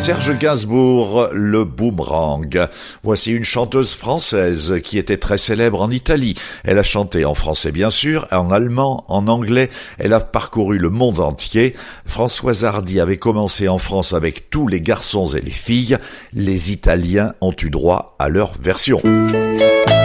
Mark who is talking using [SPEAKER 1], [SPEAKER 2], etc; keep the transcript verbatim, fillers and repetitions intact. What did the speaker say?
[SPEAKER 1] Serge Gainsbourg, le boomerang. Voici une chanteuse française qui était très célèbre en Italie. Elle a chanté en français bien sûr, en allemand, en anglais. Elle a parcouru le monde entier. Françoise Hardy avait commencé en France avec tous les garçons et les filles. Les Italiens ont eu droit à leur version.